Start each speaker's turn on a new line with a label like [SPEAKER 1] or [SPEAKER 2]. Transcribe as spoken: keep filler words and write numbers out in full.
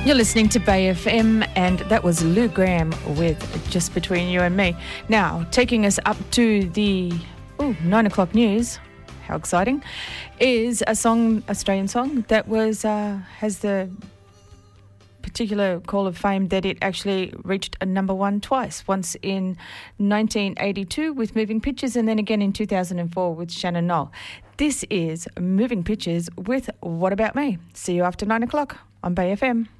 [SPEAKER 1] You're listening to Bay F M, and that was Lou Graham with Just Between You and Me. Now, taking us up to the ooh, nine o'clock news, how exciting, is a song, Australian song, that was uh, has the particular call of fame that it actually reached a number one twice, once in nineteen eighty-two with Moving Pictures and then again in two thousand four with Shannon Noll. This is Moving Pictures with What About Me. See you after nine o'clock on Bay F M.